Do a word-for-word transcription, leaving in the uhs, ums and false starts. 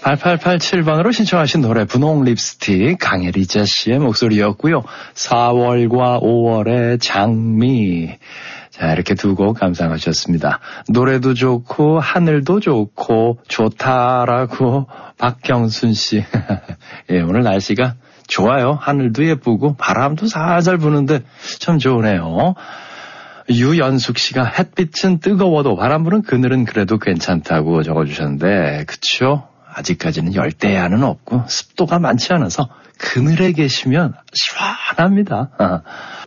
팔팔팔칠 번으로 신청하신 노래 분홍 립스틱 강혜리자 씨의 목소리였고요. 사월과 오월의 장미. 자, 이렇게 두 곡 감상하셨습니다. 노래도 좋고 하늘도 좋고 좋다라고 박경순 씨. 예, 오늘 날씨가 좋아요. 하늘도 예쁘고 바람도 살살 부는데 참 좋으네요. 유연숙 씨가 햇빛은 뜨거워도 바람 부는 그늘은 그래도 괜찮다고 적어주셨는데 그쵸? 아직까지는 열대야는 없고 습도가 많지 않아서 그늘에 계시면 시원합니다.